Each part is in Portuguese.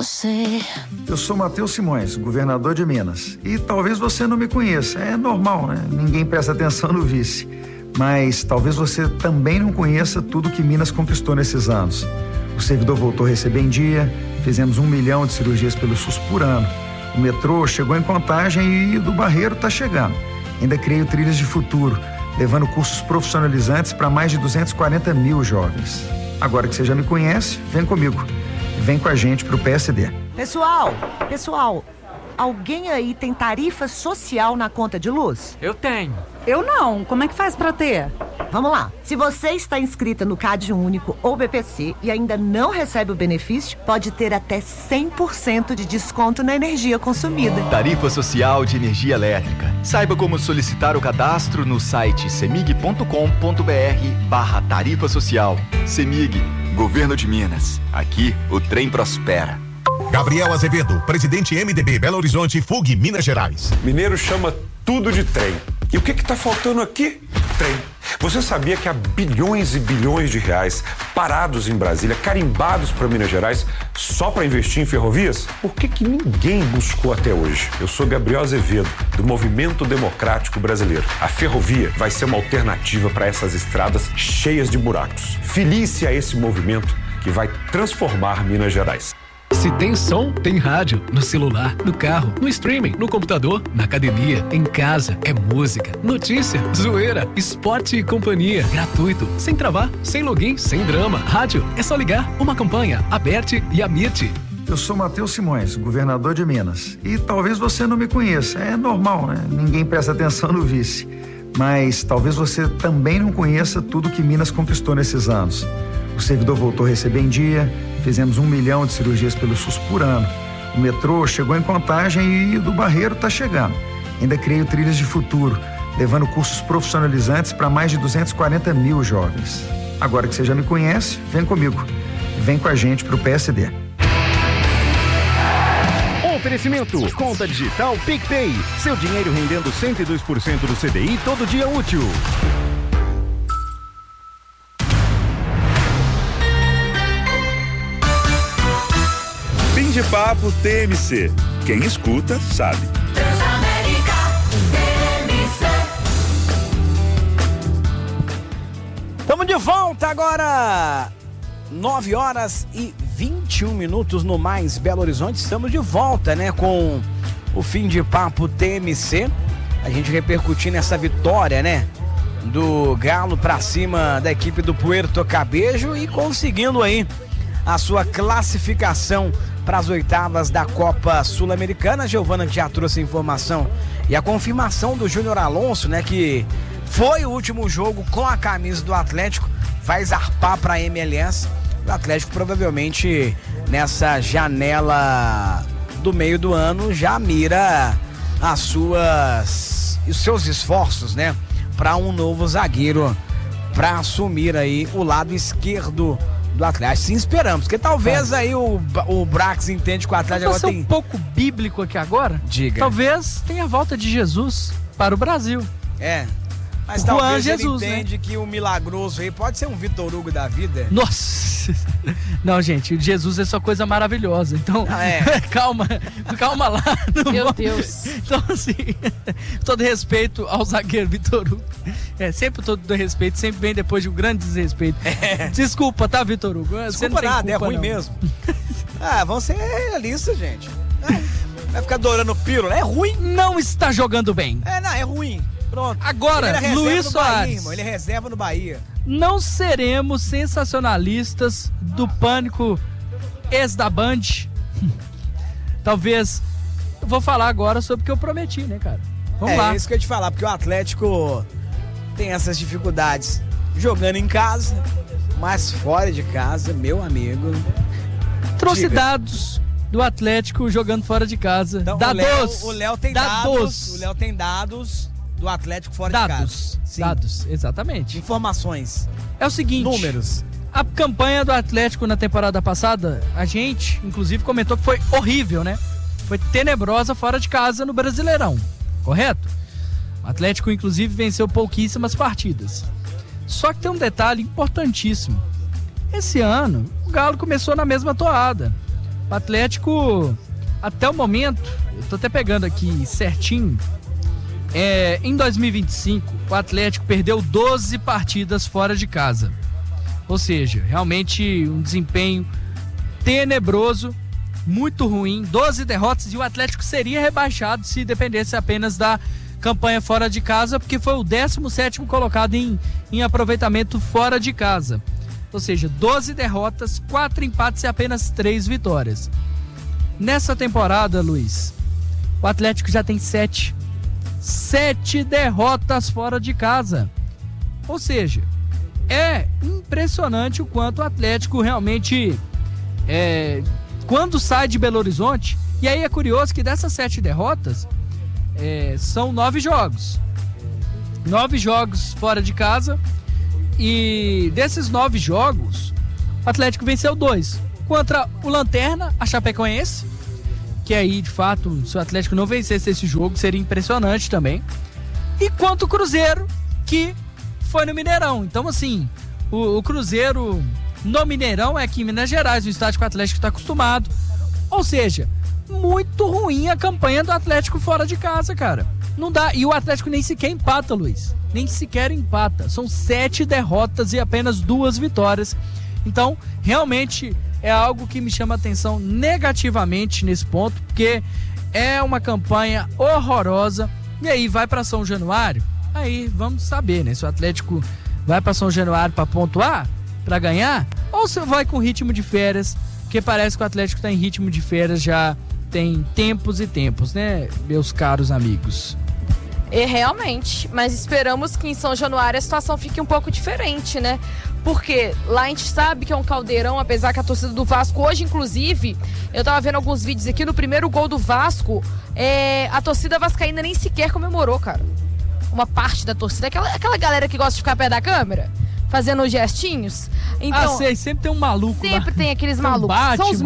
você. Eu sou Matheus Simões, governador de Minas. E talvez você não me conheça, é normal, né? Ninguém presta atenção no vice. Mas talvez você também não conheça tudo que Minas conquistou nesses anos. O servidor voltou a receber em dia, fizemos 1 milhão de cirurgias pelo SUS por ano. O metrô chegou em Contagem e do Barreiro está chegando. Ainda criei o Trilhas de Futuro, levando cursos profissionalizantes para mais de 240 mil jovens. Agora que você já me conhece, vem comigo. Vem com a gente pro PSD. Pessoal, alguém aí tem tarifa social na conta de luz? Eu tenho. Eu não. Como é que faz pra ter? Vamos lá. Se você está inscrita no CAD Único ou BPC e ainda não recebe o benefício, pode ter até 100% de desconto na energia consumida. Tarifa Social de Energia Elétrica. Saiba como solicitar o cadastro no site cemig.com.br/tarifa social. Cemig, Governo de Minas. Aqui o trem prospera. Gabriel Azevedo, presidente MDB Belo Horizonte, FUG, Minas Gerais. Mineiro chama tudo de trem. E o que tá faltando aqui? Trem. Você sabia que há bilhões e bilhões de reais parados em Brasília, carimbados para Minas Gerais, só para investir em ferrovias? Por que ninguém buscou até hoje? Eu sou Gabriel Azevedo, do Movimento Democrático Brasileiro. A ferrovia vai ser uma alternativa para essas estradas cheias de buracos. Filie-se a esse movimento que vai transformar Minas Gerais. Se tem som, tem rádio. No celular, no carro, no streaming, no computador, na academia, em casa. É música, notícia, zoeira, esporte e companhia. Gratuito, sem travar, sem login, sem drama. Rádio, é só ligar. Uma campanha, Aberte e Amite. Eu sou Matheus Simões, governador de Minas. E talvez você não me conheça, é normal, né? Ninguém presta atenção no vice. Mas talvez você também não conheça tudo que Minas conquistou nesses anos. O servidor voltou a receber em dia, fizemos 1 milhão de cirurgias pelo SUS por ano. O metrô chegou em Contagem e do Barreiro está chegando. Ainda criei o Trilhas de Futuro, levando cursos profissionalizantes para mais de 240 mil jovens. Agora que você já me conhece, vem comigo. Vem com a gente pro PSD. Oferecimento, conta digital PicPay. Seu dinheiro rendendo 102% do CDI todo dia útil. Fim de papo TMC. Quem escuta, sabe. Transamérica TMC. Estamos de volta agora. 9 horas e 21 minutos no Mais Belo Horizonte. Estamos de volta, né? Com o Fim de Papo TMC. A gente repercutindo essa vitória, né? Do Galo pra cima da equipe do Puerto Cabejo e conseguindo aí a sua classificação para as oitavas da Copa Sul-Americana. Giovana já trouxe a informação e a confirmação do Júnior Alonso, né? Que foi o último jogo com a camisa do Atlético, vai zarpar para a MLS. O Atlético provavelmente nessa janela do meio do ano já mira os seus esforços, né? Para um novo zagueiro para assumir aí o lado esquerdo do Atlético. Sim, esperamos, porque talvez aí o Brax entende que o Atlético agora tem... um pouco bíblico aqui agora. Diga. Talvez tenha a volta de Jesus para o Brasil. É. Mas Juan talvez Jesus, ele entende, né? Que o milagroso aí pode ser um Vitor Hugo da vida. Nossa! Não, gente, Jesus é só coisa maravilhosa. Então, calma lá. Meu Deus. Então, assim, todo respeito ao zagueiro Vitor Hugo. Sempre todo respeito, sempre vem depois de um grande desrespeito. Desculpa, tá, Vitor Hugo? Desculpa nada, é ruim mesmo. Vamos ser realistas, gente. Vai ficar adorando o Piro, é ruim. Não está jogando bem. É ruim. Pronto. Agora, Luiz Soares. Ele é reserva no Bahia. Não seremos sensacionalistas do pânico ex da Band. Talvez. Eu vou falar agora sobre o que eu prometi, né, cara? Vamos lá. É isso que eu ia te falar, porque o Atlético tem essas dificuldades jogando em casa, mas fora de casa, meu amigo. Trouxe dados do Atlético jogando fora de casa. Então, dados. O Léo tem dados. O Léo tem dados do Atlético fora de casa. Sim. Dados, exatamente. Informações. É o seguinte. Números. A campanha do Atlético na temporada passada, a gente, inclusive, comentou que foi horrível, né? Foi tenebrosa fora de casa no Brasileirão, correto? O Atlético, inclusive, venceu pouquíssimas partidas. Só que tem um detalhe importantíssimo. Esse ano, o Galo começou na mesma toada. O Atlético, até o momento, eu tô até pegando aqui certinho, em 2025, o Atlético perdeu 12 partidas fora de casa. Ou seja, realmente um desempenho tenebroso, muito ruim, 12 derrotas, e o Atlético seria rebaixado se dependesse apenas da campanha fora de casa, porque foi o 17º colocado em aproveitamento fora de casa. Ou seja, 12 derrotas, 4 empates e apenas 3 vitórias. Nessa temporada, Luiz, o Atlético já tem 7 derrotas fora de casa. Ou seja, é impressionante o quanto o Atlético realmente, quando sai de Belo Horizonte, e aí é curioso que dessas 7 derrotas, são 9 jogos. 9 jogos fora de casa, e desses 9 jogos, o Atlético venceu 2. Contra o Lanterna, a Chapecoense, que aí, de fato, se o Atlético não vencesse esse jogo, seria impressionante também. E contra o Cruzeiro, que foi no Mineirão. Então, assim, o Cruzeiro no Mineirão é aqui em Minas Gerais, o estádio que o Atlético está acostumado. Ou seja, muito ruim a campanha do Atlético fora de casa, cara. Não dá. E o Atlético nem sequer empata, Luiz. Nem sequer empata. São 7 derrotas e apenas 2 vitórias. Então, realmente é algo que me chama a atenção negativamente nesse ponto, porque é uma campanha horrorosa. E aí, vai para São Januário? Aí, vamos saber, né? Se o Atlético vai para São Januário para pontuar, para ganhar, ou se vai com ritmo de férias, porque parece que o Atlético está em ritmo de férias já tem tempos e tempos, né, meus caros amigos? Realmente, mas esperamos que em São Januário a situação fique um pouco diferente, né? Porque lá a gente sabe que é um caldeirão, apesar que a torcida do Vasco hoje, inclusive, eu tava vendo alguns vídeos aqui, no primeiro gol do Vasco, a torcida vascaína nem sequer comemorou, cara. Uma parte da torcida, aquela galera que gosta de ficar perto da câmera, fazendo gestinhos. Então, sei, sempre tem um maluco sempre lá. Tem aqueles malucos. São os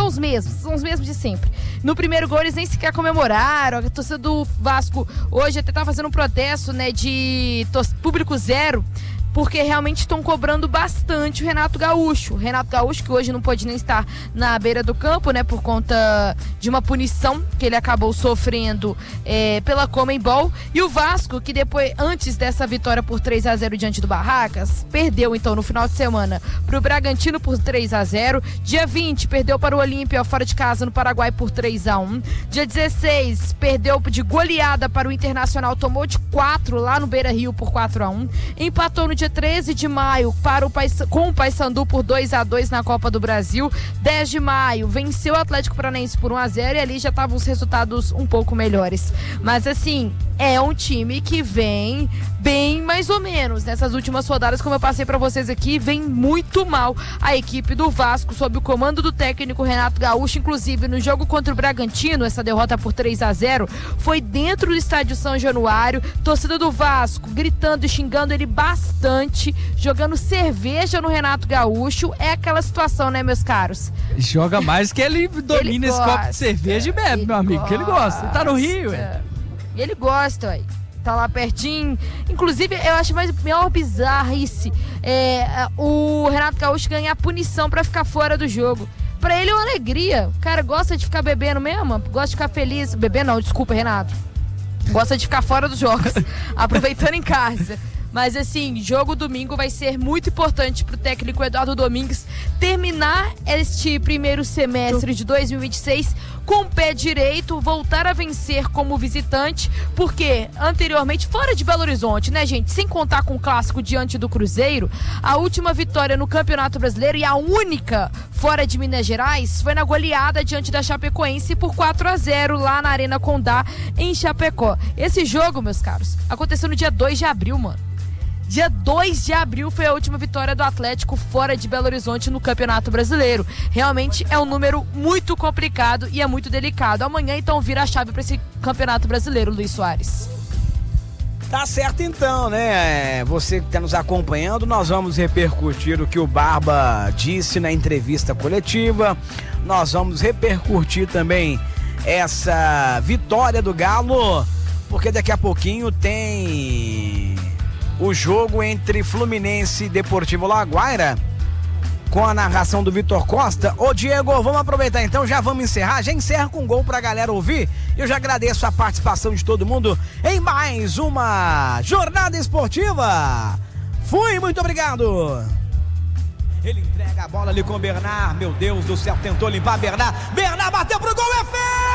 mesmos de sempre. No primeiro gol eles nem sequer comemoraram. A torcida do Vasco hoje até tá fazendo um protesto, né, de público zero, porque realmente estão cobrando bastante o Renato Gaúcho. O Renato Gaúcho, que hoje não pôde nem estar na beira do campo, né, por conta de uma punição que ele acabou sofrendo pela Conmebol. E o Vasco, que depois, antes dessa vitória por 3-0 diante do Barracas, perdeu então no final de semana para o Bragantino por 3-0. Dia 20, perdeu para o Olímpia fora de casa no Paraguai por 3-1. Dia 16, perdeu de goleada para o Internacional, tomou de 4 lá no Beira-Rio por 4-1. Empatou no dia 13 de maio com o Paysandu por 2-2 na Copa do Brasil. 10 de maio venceu o Atlético Paranaense por 1-0 e ali já estavam os resultados um pouco melhores. Mas assim, é um time que vem bem mais ou menos. Nessas últimas rodadas, como eu passei pra vocês aqui, vem muito mal a equipe do Vasco, sob o comando do técnico Renato Gaúcho. Inclusive no jogo contra o Bragantino, essa derrota por 3-0 foi dentro do estádio São Januário, torcida do Vasco gritando e xingando ele bastante, jogando cerveja no Renato Gaúcho. É aquela situação, né, meus caros? Joga mais que ele domina esse copo de cerveja e bebe, meu amigo, que ele gosta. Ele tá no Rio, E ele gosta, ué. Tá lá pertinho. Inclusive, eu acho mais maior bizarrice o Renato Gaúcho ganhar punição pra ficar fora do jogo. Pra ele é uma alegria. O cara gosta de ficar bebendo mesmo, gosta de ficar feliz. Beber não, desculpa, Renato. Gosta de ficar fora dos jogos, aproveitando em casa. Mas assim, jogo domingo vai ser muito importante pro técnico Eduardo Domingues terminar este primeiro semestre de 2026 com o pé direito, voltar a vencer como visitante, porque anteriormente, fora de Belo Horizonte, né, gente, sem contar com o clássico diante do Cruzeiro, a última vitória no Campeonato Brasileiro e a única fora de Minas Gerais foi na goleada diante da Chapecoense por 4-0 lá na Arena Condá, em Chapecó. Esse jogo, meus caros, aconteceu no dia 2 de abril, mano. Dia 2 de abril foi a última vitória do Atlético fora de Belo Horizonte no Campeonato Brasileiro. Realmente é um número muito complicado e é muito delicado. Amanhã, então, vira a chave para esse Campeonato Brasileiro, Luiz Soares. Tá certo então, né? Você que está nos acompanhando, nós vamos repercutir o que o Barba disse na entrevista coletiva. Nós vamos repercutir também essa vitória do Galo, porque daqui a pouquinho tem o jogo entre Fluminense e Deportivo Laguaira. com a narração do Vitor Costa. Ô Diego, vamos aproveitar então, já vamos encerrar, já encerra com um gol pra galera ouvir. Eu já agradeço a participação de todo mundo em mais uma jornada esportiva. Fui, muito obrigado. Ele entrega a bola ali com o Bernard, meu Deus do céu, tentou limpar Bernard bateu pro gol, é feio!